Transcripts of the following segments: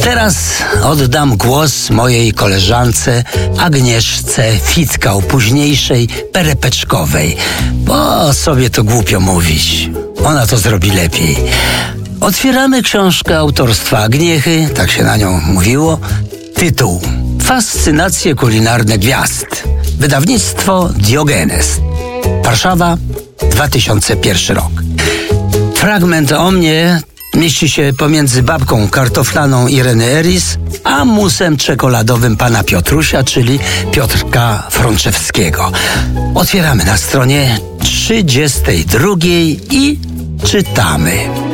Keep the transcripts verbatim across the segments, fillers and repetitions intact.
teraz oddam głos mojej koleżance Agnieszce Fitkał, późniejszej Perepeczkowej, bo sobie to głupio mówić. Ona to zrobi lepiej. Otwieramy książkę autorstwa Agniechy, tak się na nią mówiło. Tytuł: Fascynacje kulinarne gwiazd. Wydawnictwo Diogenes. Warszawa, dwa tysiące pierwszy rok. Fragment o mnie mieści się pomiędzy babką kartoflaną Ireny Eris a musem czekoladowym pana Piotrusia, czyli Piotrka Frączewskiego. Otwieramy na stronie trzydziestej drugiej i czytamy.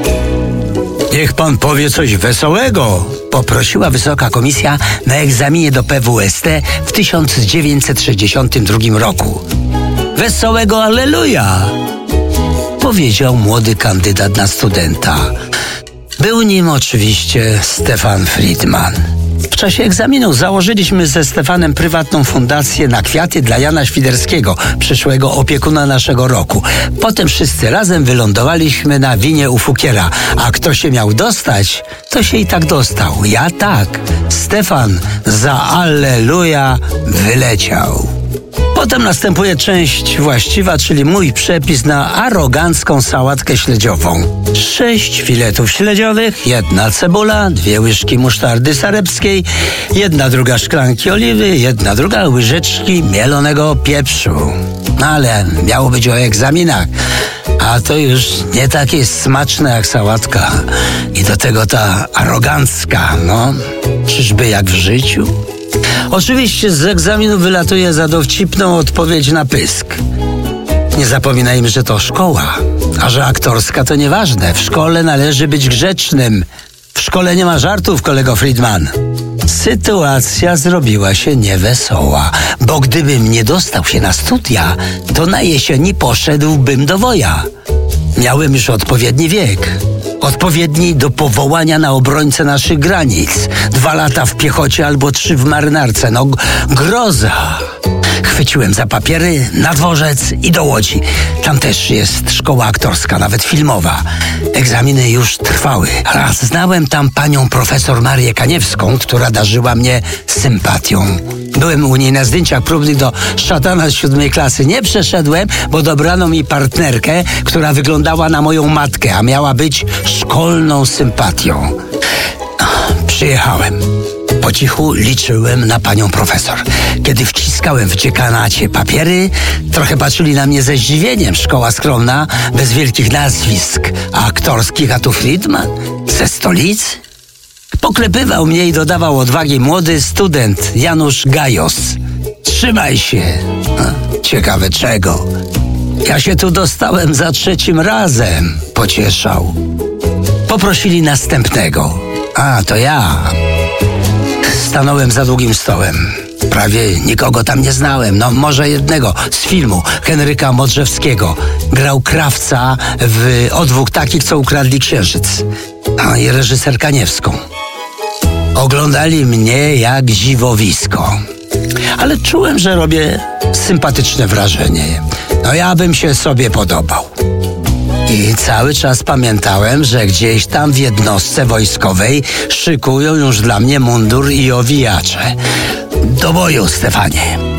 Niech pan powie coś wesołego, poprosiła wysoka komisja na egzaminie do P W S T w tysiąc dziewięćset sześćdziesiątym drugim roku. Wesołego alleluja! Powiedział młody kandydat na studenta. Był nim oczywiście Stefan Friedman. W czasie egzaminu założyliśmy ze Stefanem prywatną fundację na kwiaty dla Jana Świderskiego, przyszłego opiekuna naszego roku. Potem wszyscy razem wylądowaliśmy na winie u Fukiera, a kto się miał dostać, to się i tak dostał. Ja tak. Stefan za alleluja wyleciał. Potem następuje część właściwa, czyli mój przepis na arogancką sałatkę śledziową. Sześć filetów śledziowych, jedna cebula, dwie łyżki musztardy sarebskiej, jedna druga szklanki oliwy, jedna druga łyżeczki mielonego pieprzu. No ale miało być o egzaminach, a to już nie takie smaczne jak sałatka. I do tego ta arogancka, no, czyżby jak w życiu? Oczywiście z egzaminu wylatuje za dowcipną odpowiedź na pysk. Nie zapominajmy, że to szkoła, a że aktorska to nieważne. W szkole należy być grzecznym. W szkole nie ma żartów, kolego Friedman. Sytuacja zrobiła się niewesoła, bo gdybym nie dostał się na studia, to na jesieni poszedłbym do woja. Miałem już odpowiedni wiek. Odpowiedni do powołania na obrońcę naszych granic. Dwa lata w piechocie albo trzy w marynarce. No groza. Chwyciłem za papiery, na dworzec i do Łodzi. Tam też jest szkoła aktorska, nawet filmowa. Egzaminy już trwały. Raz znałem tam panią profesor Marię Kaniewską, która darzyła mnie sympatią. Byłem u niej na zdjęciach próbnych do Szatana z siódmej klasy. Nie przeszedłem, bo dobrano mi partnerkę, która wyglądała na moją matkę, a miała być szkolną sympatią. Przyjechałem. Po cichu liczyłem na panią profesor. Kiedy wciskałem w dziekanacie papiery, trochę patrzyli na mnie ze zdziwieniem. Szkoła skromna, bez wielkich nazwisk aktorskich, a tu Friedman ze stolicy. Poklepywał mnie i dodawał odwagi młody student Janusz Gajos. Trzymaj się. Ciekawe czego. Ja się tu dostałem za trzecim razem, pocieszał. Poprosili następnego. A, to ja. Stanąłem za długim stołem. Prawie nikogo tam nie znałem. No może jednego z filmu Henryka Modrzewskiego. Grał krawca w O dwóch takich, co ukradli księżyc. A i reżyser Kaniewską. Oglądali mnie jak dziwowisko. Ale czułem, że robię sympatyczne wrażenie. No ja bym się sobie podobał. I cały czas pamiętałem, że gdzieś tam w jednostce wojskowej szykują już dla mnie mundur i owijacze. Do boju, Stefanie.